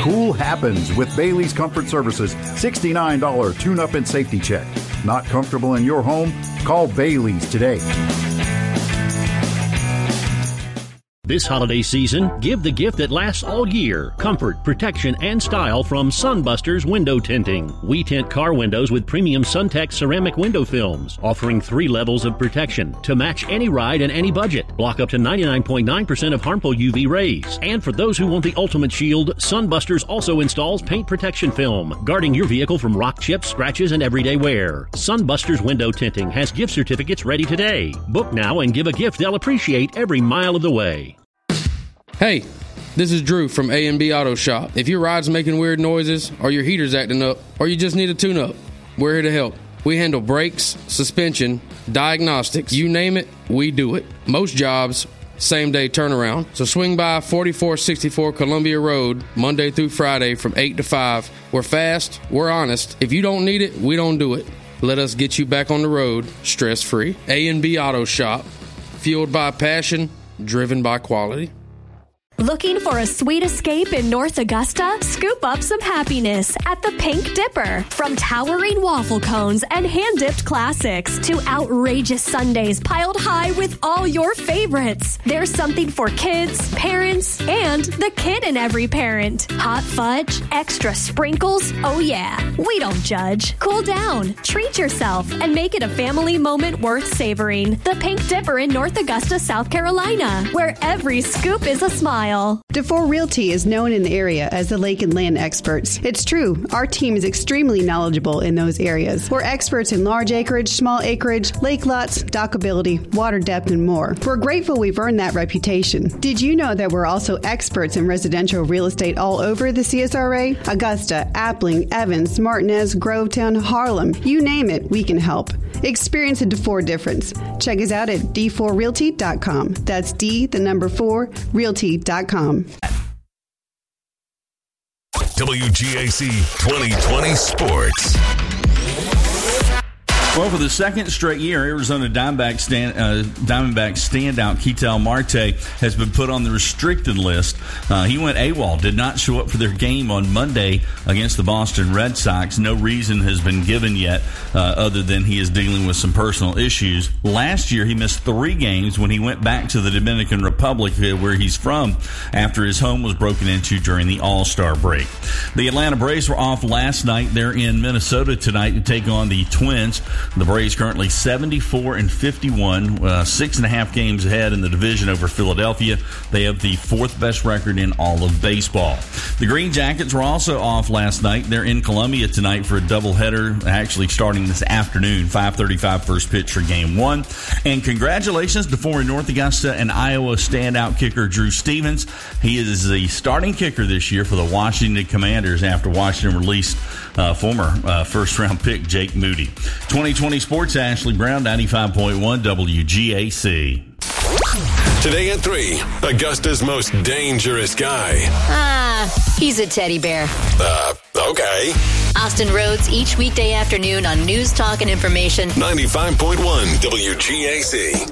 Cool happens with Bailey's Comfort Services $69 tune-up and safety check. Not comfortable in your home? Call Bailey's today. This holiday season, give the gift that lasts all year. Comfort, protection, and style from Sunbusters Window Tinting. We tint car windows with premium SunTech ceramic window films, offering 3 levels of protection to match any ride and any budget. Block up to 99.9% of harmful UV rays. And for those who want the ultimate shield, Sunbusters also installs paint protection film, guarding your vehicle from rock chips, scratches, and everyday wear. Sunbusters Window Tinting has gift certificates ready today. Book now and give a gift they'll appreciate every mile of the way. Hey, this is Drew from A&B Auto Shop. If your ride's making weird noises, or your heater's acting up, or you just need a tune-up, we're here to help. We handle brakes, suspension, diagnostics, you name it, we do it. Most jobs, same-day turnaround. So swing by 4464 Columbia Road, Monday through Friday from 8 to 5. We're fast, we're honest. If you don't need it, we don't do it. Let us get you back on the road, stress-free. A&B Auto Shop, fueled by passion, driven by quality. Looking for a sweet escape in North Augusta? Scoop up some happiness at the Pink Dipper. From towering waffle cones and hand-dipped classics to outrageous sundaes piled high with all your favorites. There's something for kids, parents, and the kid in every parent. Hot fudge, extra sprinkles, oh yeah. We don't judge. Cool down, treat yourself, and make it a family moment worth savoring. The Pink Dipper in North Augusta, South Carolina, where every scoop is a smile. DeFore Realty is known in the area as the lake and land experts. It's true. Our team is extremely knowledgeable in those areas. We're experts in large acreage, small acreage, lake lots, dockability, water depth, and more. We're grateful we've earned that reputation. Did you know that we're also experts in residential real estate all over the CSRA? Augusta, Appling, Evans, Martinez, Grovetown, Harlem. You name it, we can help. Experience a DeFore difference. Check us out at d4realty.com. That's D4realty.com. WGAC 2020 Sports. Well, for the second straight year, Arizona Diamondback standout Ketel Marte has been put on the restricted list. He went AWOL, did not show up for their game on Monday against the Boston Red Sox. No reason has been given yet other than he is dealing with some personal issues. Last year, he missed 3 games when he went back to the Dominican Republic, where he's from, after his home was broken into during the All-Star break. The Atlanta Braves were off last night. They're in Minnesota tonight to take on the Twins. The Braves currently 74-51, 6.5 games ahead in the division over Philadelphia. They have the 4th best record in all of baseball. The Green Jackets were also off last night. They're in Columbia tonight for a doubleheader, actually starting this afternoon, 5:35 first pitch for Game 1. And congratulations to former North Augusta and Iowa standout kicker Drew Stevens. He is the starting kicker this year for the Washington Commanders after Washington released former first-round pick Jake Moody. 2020 Sports, Ashley Brown, 95.1 WGAC. Today at 3, Augusta's most dangerous guy. He's a teddy bear. Okay. Austin Rhodes, each weekday afternoon on News Talk and Information. 95.1 WGAC.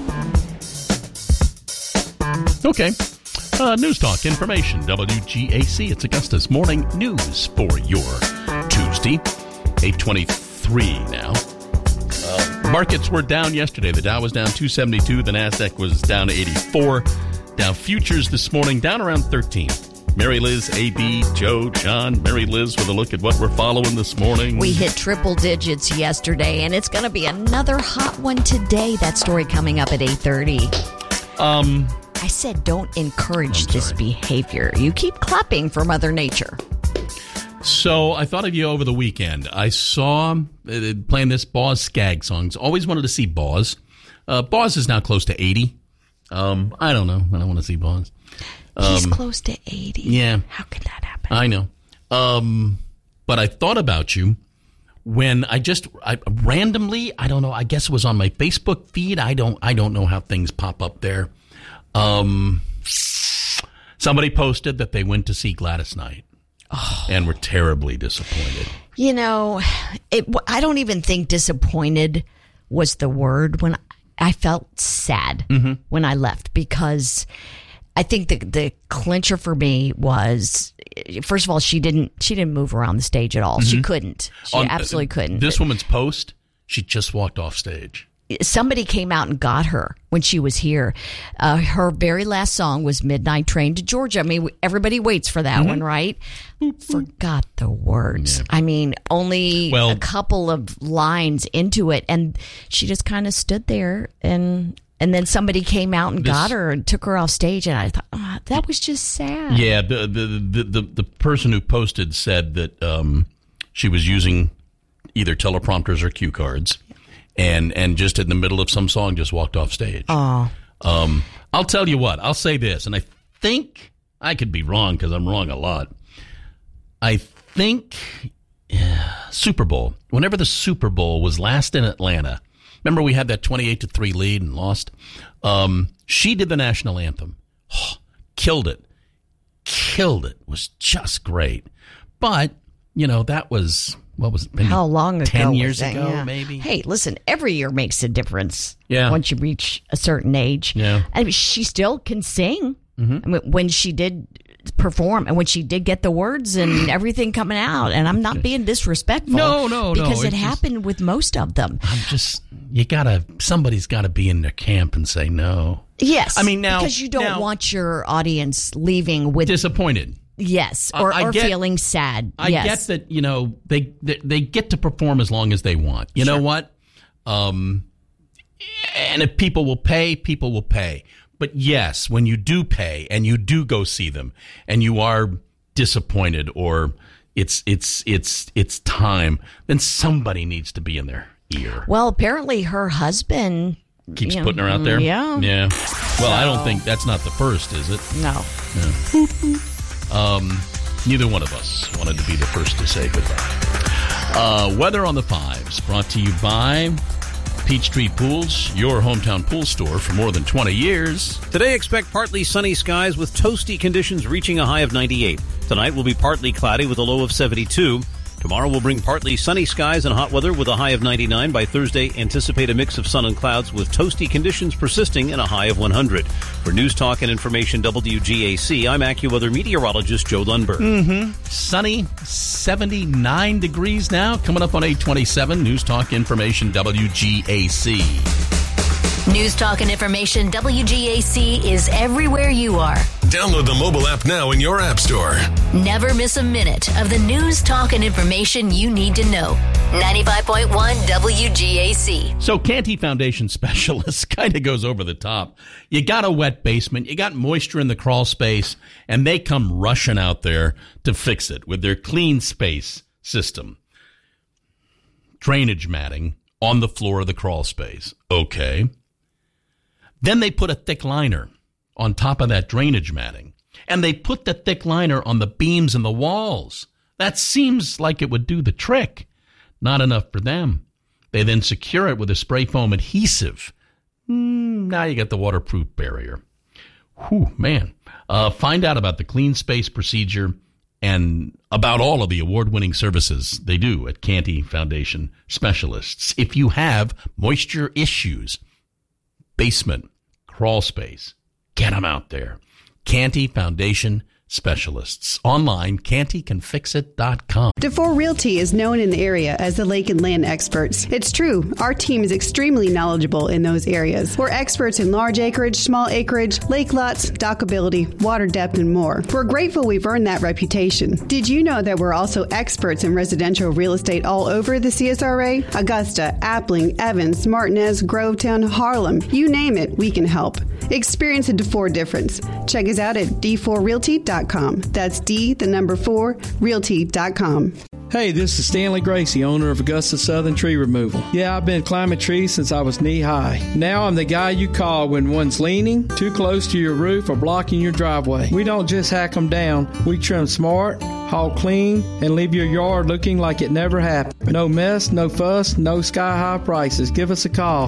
Okay. News Talk Information, WGAC. It's Augusta's morning news for your Tuesday, 8:23 now. Markets were down yesterday. The Dow was down 272. The NASDAQ was down 84. Dow futures this morning down around 13. Mary Liz, AB, Joe, John, Mary Liz with a look at what we're following this morning. We hit triple digits yesterday, and it's going to be another hot one today. That story coming up at 8:30. I said don't encourage this behavior. You keep clapping for Mother Nature. So I thought of you over the weekend. I saw playing this Boz Skaggs song. Always wanted to see Boz. Boz is now close to 80. I don't know. I don't want to see Boz. He's close to 80. Yeah. How could that happen? I know. But I thought about you when I randomly, I don't know, I guess it was on my Facebook feed. I don't know how things pop up there. Somebody posted that they went to see Gladys Knight. And were terribly disappointed. You know, I don't even think disappointed was the word. When I felt sad when I left, because I think the clincher for me was first of all, she didn't move around the stage at all. Mm-hmm. She couldn't. She absolutely couldn't. This woman's post, she just walked off stage. Somebody came out and got her when she was here. Her very last song was Midnight Train to Georgia. I mean, everybody waits for that one, right? Forgot the words. Yeah. I mean, only a couple of lines into it, and she just kind of stood there, and then somebody came out and got her and took her off stage, and I thought, that was just sad. Yeah, the person who posted said that she was using either teleprompters or cue cards. And just in the middle of some song, just walked off stage. Oh. I'll tell you what. I'll say this, and I think I could be wrong because I'm wrong a lot. I think Super Bowl. Whenever the Super Bowl was last in Atlanta, remember we had that 28-3 lead and lost. She did the national anthem. Oh, killed it. Was just great. But that was. What was it? How long ago? 10 years was that? ago, yeah. maybe. Hey, listen, every year makes a difference. Yeah. Once you reach a certain age. Yeah. I mean, she still can sing. Mm-hmm. I mean, when she did perform and when she did get the words and everything coming out, and I'm not being disrespectful. No. Because it happened with most of them. Somebody's got to be in their camp and say no. Yes. I mean, now. Because you don't want your audience leaving with. Disappointed. Yes, or feeling sad. I get that, they get to perform as long as they want. You know what? And if people will pay, people will pay. But yes, when you do pay and you do go see them and you are disappointed or it's time, then somebody needs to be in their ear. Well, apparently her husband keeps putting her out there. Yeah. Yeah. Well, I don't think that's not the first, is it? No. Neither one of us wanted to be the first to say goodbye. Weather on the 5s, brought to you by Peachtree Pools, your hometown pool store for more than 20 years. Today, expect partly sunny skies with toasty conditions reaching a high of 98. Tonight will be partly cloudy with a low of 72. Tomorrow will bring partly sunny skies and hot weather with a high of 99. By Thursday, anticipate a mix of sun and clouds with toasty conditions persisting and a high of 100. For News Talk and Information WGAC, I'm AccuWeather meteorologist Joe Lundberg. Mm-hmm. Sunny, 79 degrees now. Coming up on 827, News Talk Information WGAC. News Talk and Information WGAC is everywhere you are. Download the mobile app now in your app store. Never miss a minute of the news, talk, and information you need to know. 95.1 WGAC. So Canty Foundation Specialist kind of goes over the top. You got a wet basement, you got moisture in the crawl space, and they come rushing out there to fix it with their clean space system. Drainage matting on the floor of the crawl space. Okay. Then they put a thick liner on top of that drainage matting. And they put the thick liner on the beams and the walls. That seems like it would do the trick. Not enough for them. They then secure it with a spray foam adhesive. Now you got the waterproof barrier. Whew, man. Find out about the clean space procedure and about all of the award-winning services they do at Canty Foundation Specialists. If you have moisture issues, basement, crawl space, get them out there. Canty Foundation Specialists. Online, cantycanfixit.com. DeFore Realty is known in the area as the lake and land experts. It's true. Our team is extremely knowledgeable in those areas. We're experts in large acreage, small acreage, lake lots, dockability, water depth, and more. We're grateful we've earned that reputation. Did you know that we're also experts in residential real estate all over the CSRA? Augusta, Appling, Evans, Martinez, Grovetown, Harlem. You name it, we can help. Experience the DeFore difference. Check us out at d4realty.com. That's D4, realty.com. Hey, this is Stanley Gracie, owner of Augusta Southern Tree Removal. Yeah, I've been climbing trees since I was knee-high. Now I'm the guy you call when one's leaning, too close to your roof, or blocking your driveway. We don't just hack them down. We trim smart, haul clean, and leave your yard looking like it never happened. No mess, no fuss, no sky-high prices. Give us a call,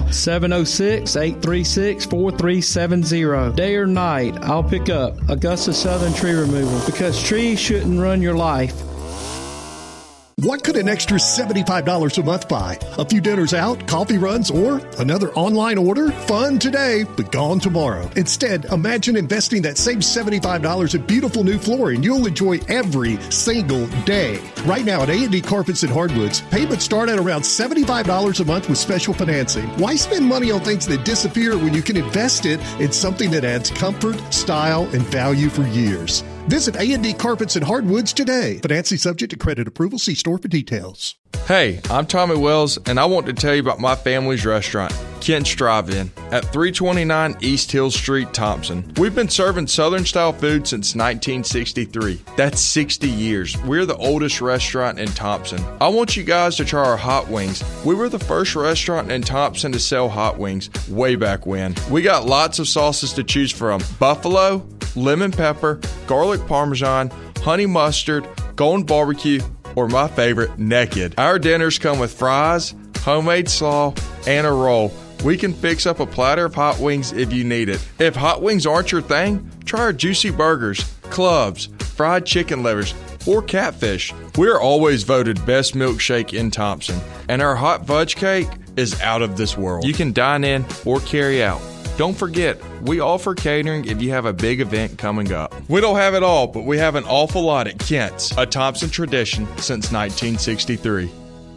706-836-4370. Day or night, I'll pick up Augusta Southern Tree Removal, because trees shouldn't run your life. What could an extra $75 a month buy? A few dinners out, coffee runs, or another online order? Fun today, but gone tomorrow. Instead, imagine investing that same $75 in beautiful new flooring you'll enjoy every single day. Right now at A&D Carpets and Hardwoods, payments start at around $75 a month with special financing. Why spend money on things that disappear when you can invest it in something that adds comfort, style, and value for years? Visit A&D Carpets and Hardwoods today. Financing subject to credit approval. See store for details. Hey, I'm Tommy Wells, and I want to tell you about my family's restaurant, Kent's Drive-In, at 329 East Hill Street, Thompson. We've been serving Southern-style food since 1963. That's 60 years. We're the oldest restaurant in Thompson. I want you guys to try our hot wings. We were the first restaurant in Thompson to sell hot wings way back when. We got lots of sauces to choose from: buffalo, lemon pepper, garlic parmesan, honey mustard, golden barbecue, or my favorite, naked. Our dinners come with fries, homemade slaw, and a roll. We can fix up a platter of hot wings if you need it. If hot wings aren't your thing, try our juicy burgers, clubs, fried chicken livers, or catfish. We're always voted best milkshake in Thompson, and our hot fudge cake is out of this world. You can dine in or carry out. Don't forget, we offer catering if you have a big event coming up. We don't have it all, but we have an awful lot at Kent's, a Thompson tradition since 1963.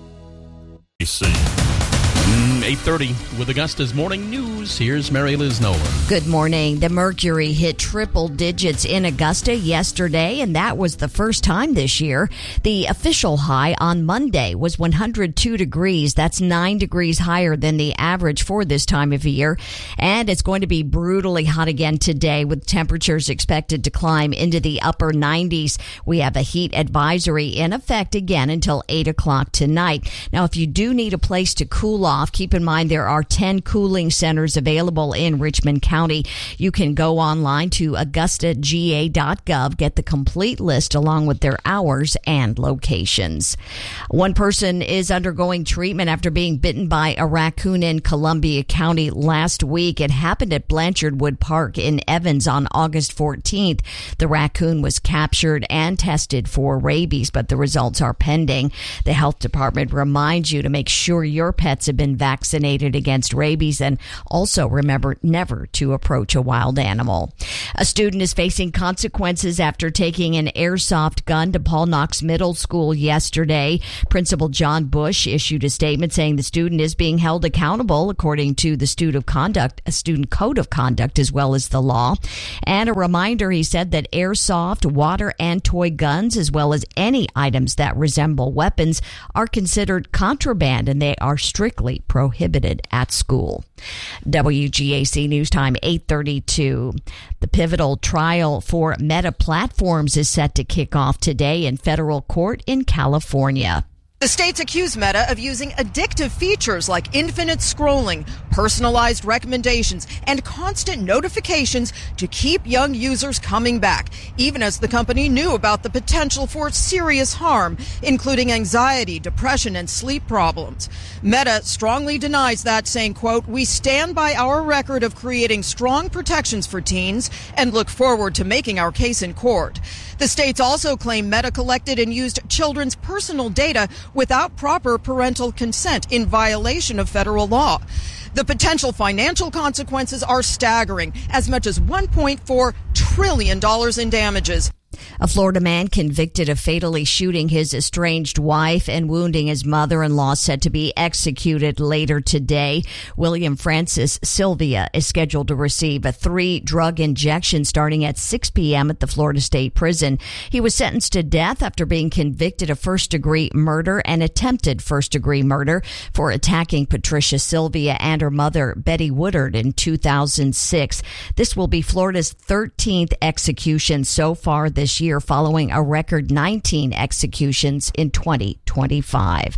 8:30 with Augusta's Morning News. Here's Mary Liz Nolan. Good morning. The mercury hit triple digits in Augusta yesterday, and that was the first time this year. The official high on Monday was 102 degrees. That's 9 degrees higher than the average for this time of year. And it's going to be brutally hot again today, with temperatures expected to climb into the upper 90s. We have a heat advisory in effect again until 8 o'clock tonight. Now, if you do need a place to cool off, keep in mind there are 10 cooling centers available in Richmond County. You can go online to AugustaGA.gov, get the complete list along with their hours and locations. One person is undergoing treatment after being bitten by a raccoon in Columbia County last week. It happened at Blanchard Wood Park in Evans on August 14th. The raccoon was captured and tested for rabies, but the results are pending. The health department reminds you to make sure your pets have been vaccinated against rabies, and also remember never to approach a wild animal. A student is facing consequences after taking an airsoft gun to Paul Knox Middle School yesterday. Principal John Bush issued a statement saying the student is being held accountable according to the student code of conduct as well as the law. And a reminder, he said, that airsoft, water, and toy guns, as well as any items that resemble weapons, are considered contraband, and they are strictly prohibited at school. WGAC News Time 8:32. The pivotal trial for Meta Platforms is set to kick off today in federal court in California. The states accuse Meta of using addictive features like infinite scrolling, personalized recommendations, and constant notifications to keep young users coming back, even as the company knew about the potential for serious harm, including anxiety, depression, and sleep problems. Meta strongly denies that, saying, quote, "We stand by our record of creating strong protections for teens and look forward to making our case in court." The states also claim Meta collected and used children's personal data without proper parental consent in violation of federal law. The potential financial consequences are staggering, as much as $1.4 trillion in damages. A Florida man convicted of fatally shooting his estranged wife and wounding his mother-in-law set to be executed later today. William Francis Sylvia is scheduled to receive a 3-drug injection starting at 6 p.m. at the Florida State Prison. He was sentenced to death after being convicted of first-degree murder and attempted first-degree murder for attacking Patricia Sylvia and her mother, Betty Woodard, in 2006. This will be Florida's 13th execution so far this year, following a record 19 executions in 2025.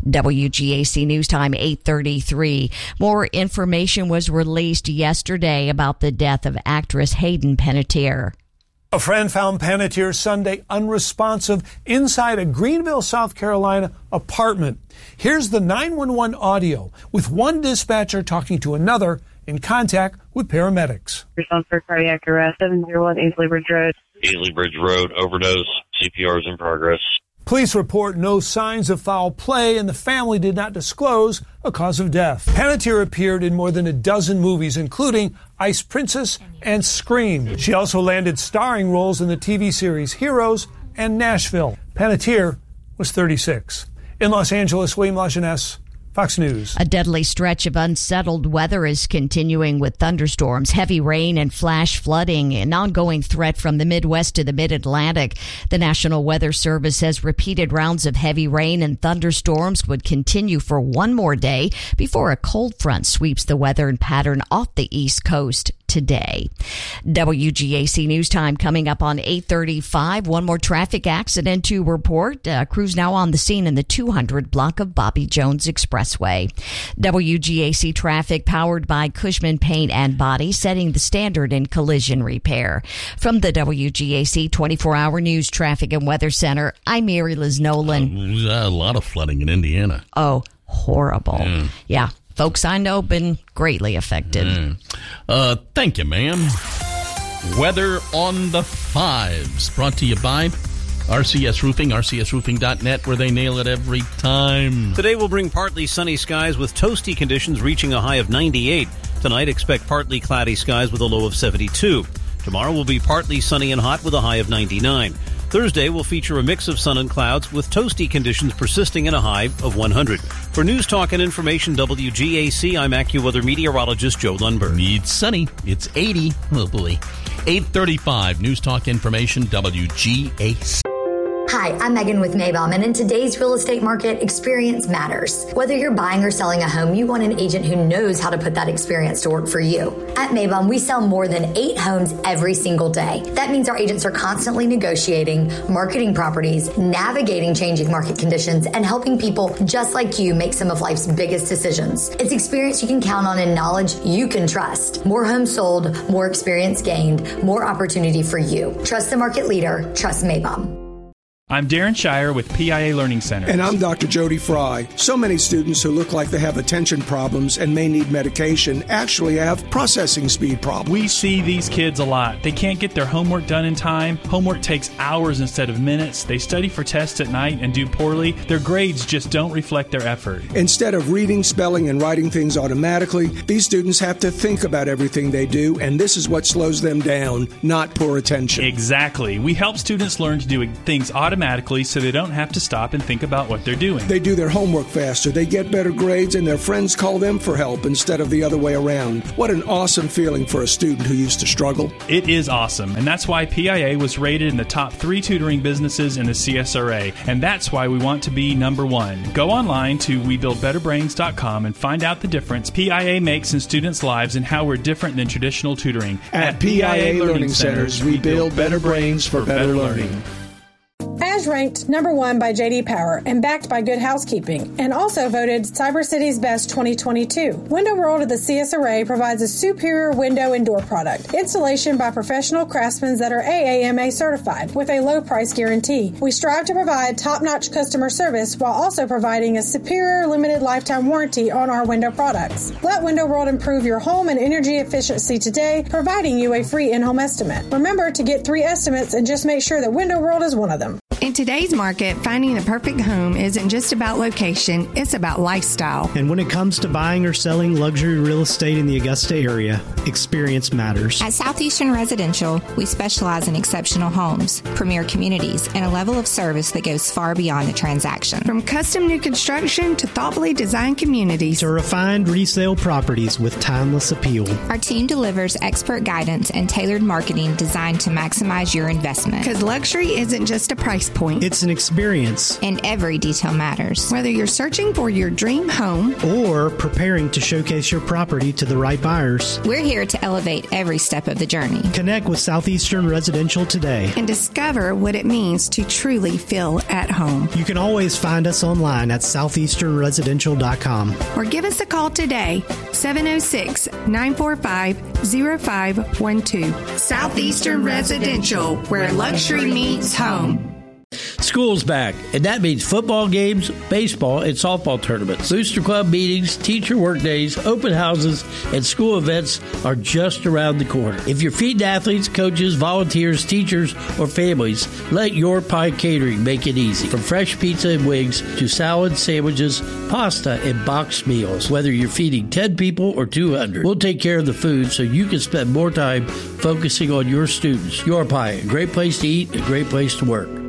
WGAC News Time 8:33. More information was released yesterday about the death of actress Hayden Panettiere. A friend found Panettiere Sunday unresponsive inside a Greenville, South Carolina apartment. Here's the 911 audio with one dispatcher talking to another in contact with paramedics. Response for cardiac arrest, 701 Aisley Bridge Road. Aisley Bridge Road, overdose. CPR is in progress. Police report no signs of foul play, and the family did not disclose a cause of death. Panettiere appeared in more than a dozen movies, including Ice Princess and Scream. She also landed starring roles in the TV series Heroes and Nashville. Panettiere was 36. In Los Angeles, William Lajeunesse, Fox News. A deadly stretch of unsettled weather is continuing with thunderstorms, heavy rain, and flash flooding, an ongoing threat from the Midwest to the Mid-Atlantic. The National Weather Service says repeated rounds of heavy rain and thunderstorms would continue for one more day before a cold front sweeps the weather pattern off the East Coast today. WGAC News Time coming up on 8:35. One more traffic accident to report. Crews now on the scene in the 200 block of Bobby Jones Expressway. WGAC traffic powered by Cushman Paint and Body, setting the standard in collision repair. From the WGAC 24-hour news traffic and weather center, I'm Mary Liz Nolan. A lot of flooding in Indiana. Oh, horrible. Yeah. Folks I know been greatly affected. Thank you, ma'am. Weather on the fives, brought to you by RCS Roofing, rcsroofing.net, where they nail it every time. Today will bring partly sunny skies with toasty conditions reaching a high of 98. Tonight, expect partly cloudy skies with a low of 72. Tomorrow will be partly sunny and hot with a high of 99. Thursday will feature a mix of sun and clouds with toasty conditions persisting in a high of 100. For News Talk and Information WGAC, I'm AccuWeather meteorologist Joe Lundberg. It's sunny. It's 80. Oh, boy. 8:35. News Talk Information WGAC. Hi, I'm Megan with Maybaum, and in today's real estate market, experience matters. Whether you're buying or selling a home, you want an agent who knows how to put that experience to work for you. At Maybaum, we sell more than 8 homes every single day. That means our agents are constantly negotiating, marketing properties, navigating changing market conditions, and helping people just like you make some of life's biggest decisions. It's experience you can count on and knowledge you can trust. More homes sold, more experience gained, more opportunity for you. Trust the market leader. Trust Maybaum. I'm Darren Shire with PIA Learning Center. And I'm Dr. Jody Fry. So many students who look like they have attention problems and may need medication actually have processing speed problems. We see these kids a lot. They can't get their homework done in time. Homework takes hours instead of minutes. They study for tests at night and do poorly. Their grades just don't reflect their effort. Instead of reading, spelling, and writing things automatically, these students have to think about everything they do, and this is what slows them down, not poor attention. Exactly. We help students learn to do things automatically so they don't have to stop and think about what they're doing. They do their homework faster, they get better grades, and their friends call them for help instead of the other way around. What an awesome feeling for a student who used to struggle. It is awesome, and that's why PIA was rated in the top 3 tutoring businesses in the CSRA, and that's why we want to be number 1. Go online to WeBuildBetterBrains.com and find out the difference PIA makes in students' lives and how we're different than traditional tutoring. At PIA Learning Centers, we build better brains for better learning. As ranked number 1 by J.D. Power and backed by Good Housekeeping, and also voted Cyber City's Best 2022. Window World of the CSRA provides a superior window and door product. Installation by professional craftsmen that are AAMA certified with a low price guarantee. We strive to provide top-notch customer service while also providing a superior limited lifetime warranty on our window products. Let Window World improve your home and energy efficiency today, providing you a free in-home estimate. Remember to get 3 estimates and just make sure that Window World is one of them. In today's market, finding the perfect home isn't just about location, it's about lifestyle. And when it comes to buying or selling luxury real estate in the Augusta area, experience matters. At Southeastern Residential, we specialize in exceptional homes, premier communities, and a level of service that goes far beyond the transaction. From custom new construction to thoughtfully designed communities to refined resale properties with timeless appeal. Our team delivers expert guidance and tailored marketing designed to maximize your investment. Because luxury isn't just a price point. It's an experience. And every detail matters. Whether you're searching for your dream home or preparing to showcase your property to the right buyers, we're here to elevate every step of the journey. Connect with Southeastern Residential today and discover what it means to truly feel at home. You can always find us online at southeasternresidential.com or give us a call today, 706-945-0512. Southeastern Residential, where luxury meets home. School's back, and that means football games, baseball, and softball tournaments. Booster Club meetings, teacher work days, open houses, and school events are just around the corner. If you're feeding athletes, coaches, volunteers, teachers, or families, let Your Pie Catering make it easy. From fresh pizza and wings to salads, sandwiches, pasta, and boxed meals. Whether you're feeding 10 people or 200, we'll take care of the food so you can spend more time focusing on your students. Your Pie, a great place to eat, a great place to work.